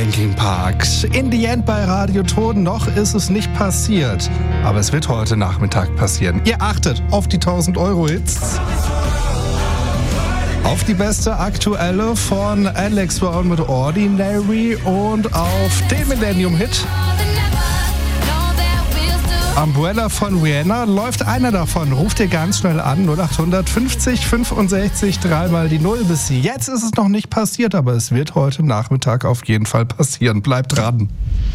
Linkin Park. In the End bei Radio Ton. Noch ist es nicht passiert. Aber es wird heute Nachmittag passieren. Ihr achtet auf die 1000-Euro-Hits. Auf die beste aktuelle von Alex Brown mit Ordinary und auf den Millennium-Hit Umbrella von Rihanna. Läuft einer davon, ruft ihr ganz schnell an 0850 65 3 die 0. Bis jetzt ist es noch nicht passiert, aber es wird heute Nachmittag auf jeden Fall passieren. Bleibt dran.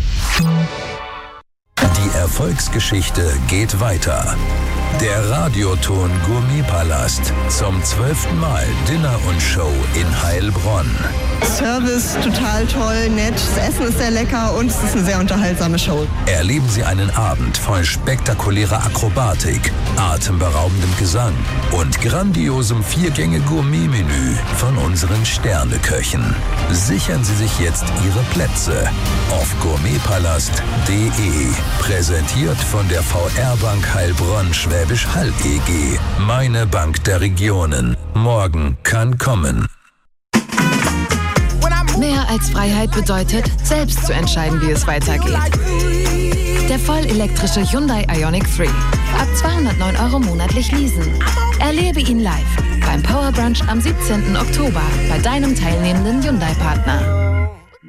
Die Erfolgsgeschichte geht weiter. Der Radioton Gourmetpalast zum 12. Mal Dinner und Show in Heilbronn. Service total toll, nett, das Essen ist sehr lecker und es ist eine sehr unterhaltsame Show. Erleben Sie einen Abend voll spektakulärer Akrobatik, atemberaubendem Gesang und grandiosem 4-Gänge-Gourmet-Menü von unseren Sterneköchen. Sichern Sie sich jetzt Ihre Plätze auf gourmetpalast.de. Präsentiert von der VR-Bank Heilbronn Schwäbisch Hall EG. Meine Bank der Regionen. Morgen kann kommen. Mehr als Freiheit bedeutet, selbst zu entscheiden, wie es weitergeht. Der vollelektrische Hyundai Ioniq 3. Ab 209 € monatlich leasen. Erlebe ihn live beim Power Brunch am 17. Oktober bei deinem teilnehmenden Hyundai-Partner.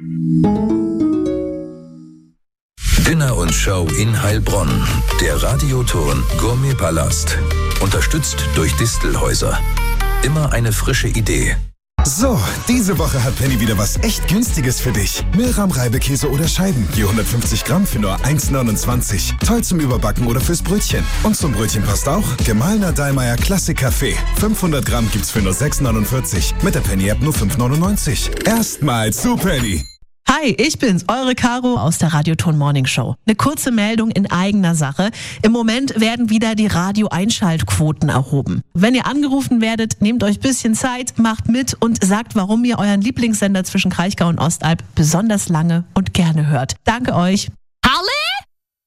Dinner und Show in Heilbronn. Der Radioton Gourmetpalast. Unterstützt durch Distelhäuser. Immer eine frische Idee. So, diese Woche hat Penny wieder was echt Günstiges für dich. Milram Reibekäse oder Scheiben, je 150 Gramm für nur 1,29. Toll zum Überbacken oder fürs Brötchen. Und zum Brötchen passt auch gemahlener Dallmayr Klassik Kaffee. 500 Gramm gibt's für nur 6,49. Mit der Penny-App nur 5,99. Erstmal zu Penny. Hi, ich bin's, eure Caro aus der Radioton Morning Show. Eine kurze Meldung in eigener Sache. Im Moment werden wieder die Radio-Einschaltquoten erhoben. Wenn ihr angerufen werdet, nehmt euch ein bisschen Zeit, macht mit und sagt, warum ihr euren Lieblingssender zwischen Kraichgau und Ostalb besonders lange und gerne hört. Danke euch. Halle?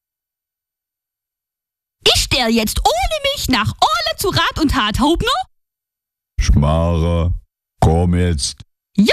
Ich stell jetzt ohne mich nach Ole zu Rat und Tat, Hauptner? Schmarre, komm jetzt. Joho!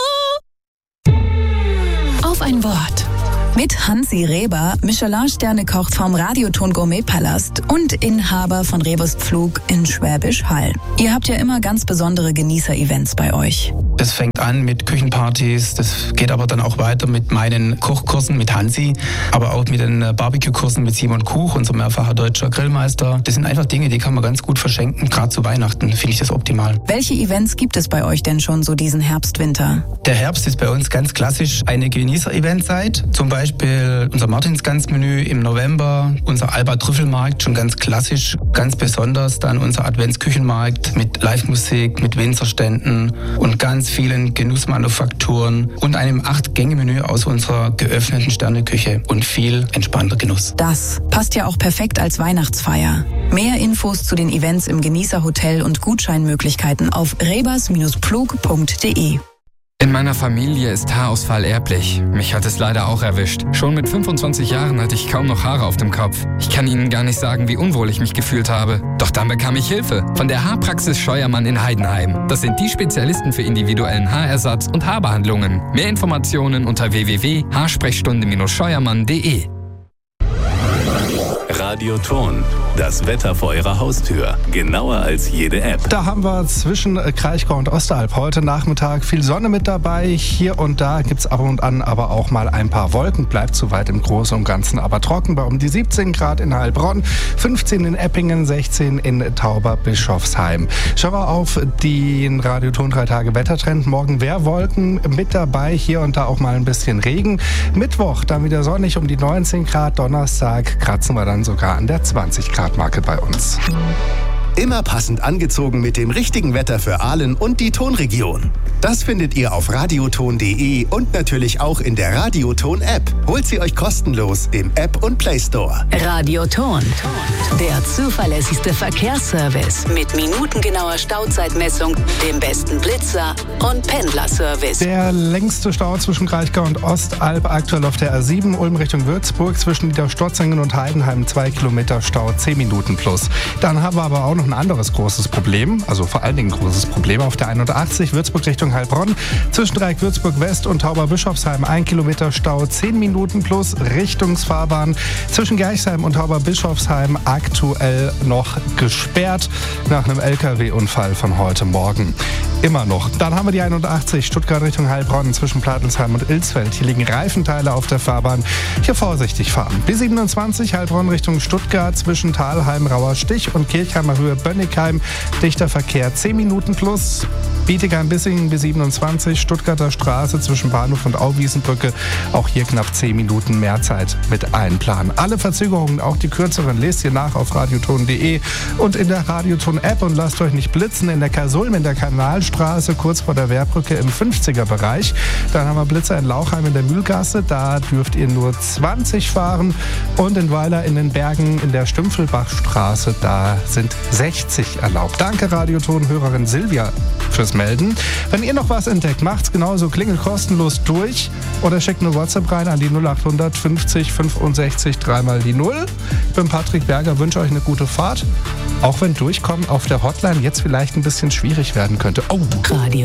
Auf ein Wort. Mit Hansi Reber, Michelin-Sterne-Koch vom Radioton Gourmetpalast und Inhaber von Rebus Pflug in Schwäbisch Hall. Ihr habt ja immer ganz besondere Genießer-Events bei euch. Das fängt an mit Küchenpartys, das geht aber dann auch weiter mit meinen Kochkursen mit Hansi, aber auch mit den Barbecue-Kursen mit Simon Kuch, unser mehrfacher deutscher Grillmeister. Das sind einfach Dinge, die kann man ganz gut verschenken. Gerade zu Weihnachten finde ich das optimal. Welche Events gibt es bei euch denn schon so diesen Herbst, Winter? Der Herbst ist bei uns ganz klassisch eine Genießer-Eventzeit. Zum Beispiel unser Martinsgans-Menü im November, unser Alba-Trüffelmarkt, schon ganz klassisch. Ganz besonders dann unser Adventsküchenmarkt mit Live-Musik, mit Winzerständen und ganz vielen Genussmanufakturen und einem 8-Gänge-Menü aus unserer geöffneten Sterneküche und viel entspannter Genuss. Das passt ja auch perfekt als Weihnachtsfeier. Mehr Infos zu den Events im Genießerhotel und Gutscheinmöglichkeiten auf rebers-pflug.de. In meiner Familie ist Haarausfall erblich. Mich hat es leider auch erwischt. Schon mit 25 Jahren hatte ich kaum noch Haare auf dem Kopf. Ich kann Ihnen gar nicht sagen, wie unwohl ich mich gefühlt habe. Doch dann bekam ich Hilfe von der Haarpraxis Scheuermann in Heidenheim. Das sind die Spezialisten für individuellen Haarersatz und Haarbehandlungen. Mehr Informationen unter www.haarsprechstunde-scheuermann.de. Radioton. Das Wetter vor Ihrer Haustür. Genauer als jede App. Da haben wir zwischen Kraichgau und Ostalb heute Nachmittag viel Sonne mit dabei. Hier und da gibt es ab und an aber auch mal ein paar Wolken. Bleibt soweit im Großen und Ganzen aber trocken. Bei um die 17 Grad in Heilbronn, 15 in Eppingen, 16 in Tauberbischofsheim. Schauen wir auf den Radioton 3 Tage Wettertrend. Morgen Wolken mit dabei. Hier und da auch mal ein bisschen Regen. Mittwoch dann wieder sonnig um die 19 Grad. Donnerstag kratzen wir dann sogar an der 20 Grad Marke bei uns. Immer passend angezogen mit dem richtigen Wetter für Aalen und die Tonregion. Das findet ihr auf radioton.de und natürlich auch in der Radioton-App. Holt sie euch kostenlos im App und Play Store. Radioton, der zuverlässigste Verkehrsservice mit minutengenauer Stauzeitmessung, dem besten Blitzer und Pendlerservice. Der längste Stau zwischen Kraichgau und Ostalb aktuell auf der A7 Ulm Richtung Würzburg zwischen Niederstotzingen und Heidenheim 2 Kilometer Stau, 10 Minuten plus. Dann haben wir aber auch noch noch ein anderes großes Problem, also vor allen Dingen ein großes Problem auf der 81 Würzburg Richtung Heilbronn. Zwischen Dreieck Würzburg West und Tauberbischofsheim 1 Kilometer Stau, 10 Minuten plus Richtungsfahrbahn. Zwischen Gerchsheim und Tauberbischofsheim aktuell noch gesperrt nach einem LKW-Unfall von heute Morgen. Immer noch. Dann haben wir die 81 Stuttgart Richtung Heilbronn zwischen Platelsheim und Ilsfeld. Hier liegen Reifenteile auf der Fahrbahn. Hier vorsichtig fahren. B27 Heilbronn Richtung Stuttgart zwischen Thalheim, Rauer-Stich und Kirchheimer Höhe Bönnigheim. Dichter Verkehr 10 Minuten plus. Bietigheim-Bissingen B27 Stuttgarter Straße zwischen Bahnhof und Auwiesenbrücke. Auch hier knapp 10 Minuten mehr Zeit mit einplanen. Alle Verzögerungen, auch die kürzeren, lest ihr nach auf radioton.de und in der Radioton-App und lasst euch nicht blitzen. In der Kasulm in der Kanalstraße kurz vor der Wehrbrücke im 50er-Bereich. Dann haben wir Blitzer in Lauchheim in der Mühlgasse. Da dürft ihr nur 20 fahren. Und in Weiler in den Bergen in der Stümpfelbachstraße, da sind 60 erlaubt. Danke Radioton-Hörerin Silvia fürs Melden. Wenn ihr noch was entdeckt, macht's genauso. Klingelt kostenlos durch oder schickt eine WhatsApp rein an die 0800 50 65 3 die 0. Ich bin Patrick Berger, wünsche euch eine gute Fahrt. Auch wenn Durchkommen auf der Hotline jetzt vielleicht ein bisschen schwierig werden könnte. Oh. Radio